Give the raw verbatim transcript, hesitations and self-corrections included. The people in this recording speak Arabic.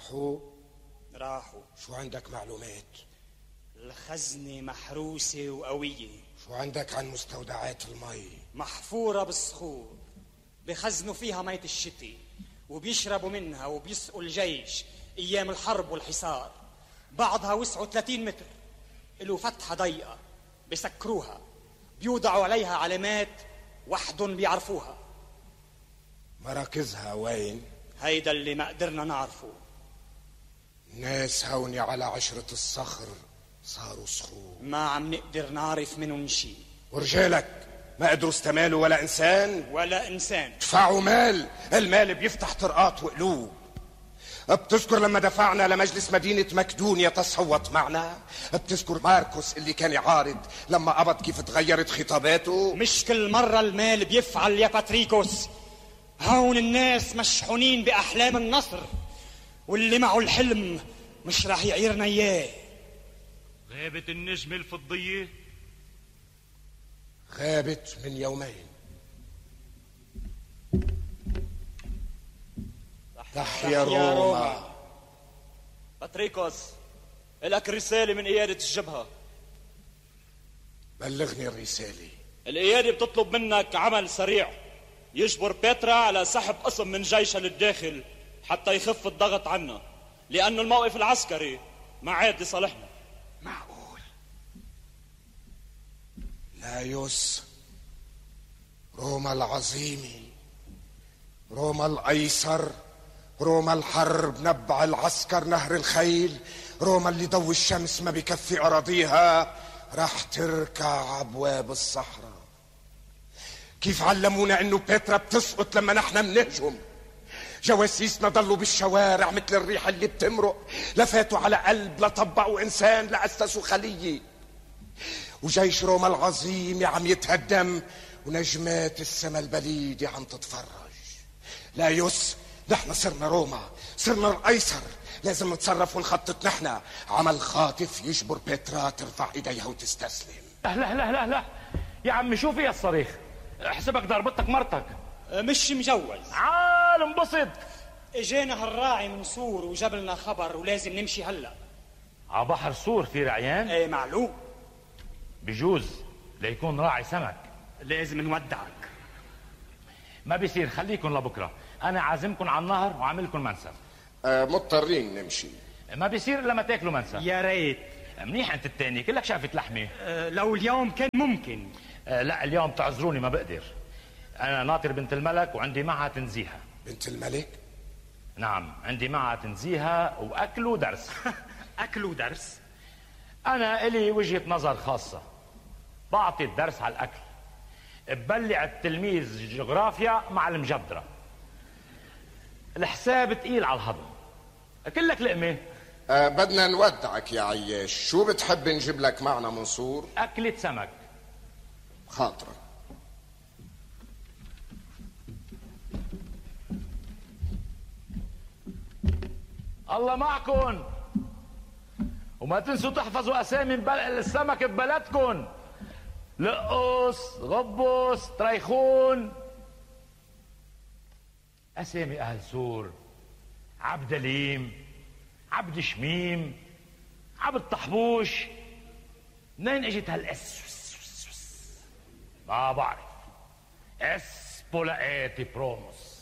راحوا راحوا. شو عندك معلومات؟ الخزنة محروسة وقوية. شو عندك عن مستودعات المي؟ محفورة بالصخور، بخزنوا فيها مية الشتي وبيشربوا منها وبيسقوا الجيش ايام الحرب والحصار. بعضها وسعوا ثلاثين متر، له فتحة ضيقة بسكروها، بيوضعوا عليها علامات وحدهم بيعرفوها. مراكزها وين؟ هيدا اللي ما قدرنا نعرفه. ناس هوني على عشرة الصخر صاروا صخور، ما عم نقدر نعرف منهم شي. ورجالك ما قدروا استمالوا ولا انسان ولا انسان. دفعوا مال، المال بيفتح طرقات وقلوب. بتذكر لما دفعنا لمجلس مدينة مكدونيا تصوت معنا؟ بتذكر ماركوس اللي كان يعارض لما قبض كيف تغيرت خطاباته؟ مش كل مرة المال بيفعل يا باتريكوس. هون الناس مشحونين بأحلام النصر، واللي معه الحلم مش راح يعيرنا اياه. غابت النجمة الفضية؟ غابت من يومين. تحيا روما. روما. باتريكوس، لك رسالة من قيادة الجبهة. بلغني الرسالة. القيادة بتطلب منك عمل سريع يجبر بيترا على سحب قسم من جيشها للداخل حتى يخف الضغط عنا، لأنه الموقف العسكري ما عاد لصالحنا. معقول؟ لايوس، روما العظيمة، روما الأيسر، روما الحرب نبع العسكر نهر الخيل، روما اللي ضوء الشمس ما بكفي أراضيها راح تركع أبواب الصحراء. كيف علمونا انه بيترا بتسقط لما نحن منهجم؟ جواسيسنا ضلوا بالشوارع مثل الريح اللي بتمرق، لا فاتوا على قلب، لا طبقوا انسان، لا اسسوا خليه. وجيش روما العظيم عم يتهدم، ونجمات السما البليدة عم تتفرج. لايوس، نحن صرنا روما، صرنا الايسر، لازم نتصرف ونخطط نحن عمل خاطف يجبر بيترا ترفع ايديها وتستسلم. لا لا لا لا لا يا عمي، شو في الصريخ؟ احسبك ضربتك مرتك. مش مجوز. عال انبسط. اجينا هالراعي من سور وجاب لنا خبر ولازم نمشي هلا. ع بحر سور في رعيان؟ ايه معلوم. بجوز ليكون راعي سمك. لازم نودعك. ما بيصير، خليكن لبكره، انا عازمكن على النهر وعاملكن منسف. آه مضطرين نمشي. ما بيصير لما تاكلوا منسف. يا ريت. منيح انت التاني، كلك شافت لحمه. أه لو اليوم كان ممكن. أه لا، اليوم تعذروني ما بقدر. انا ناطر بنت الملك وعندي معها تنزيهها. بنت الملك؟ نعم، عندي معها تنزيهها واكل ودرس. اكل ودرس؟ انا الي وجهة نظر خاصة، بعطي الدرس على الاكل، ببلع التلميذ جغرافيا مع المجدرة. الحساب تقيل على الهضم، كلك لقمة. أه بدنا نودعك يا عياش، شو بتحب نجيب لك معنا منصور؟ أكلة سمك. خاطرك. الله معكن، وما تنسوا تحفظوا أسامي السمك ببلدكن. لقص، غبص، طريخون، أسامي أهل سور: عبد ليم، عبد شميم، عبد طحبوش. منين اجت هالاس؟ ما بعرف. اس بولائيتي بروموس.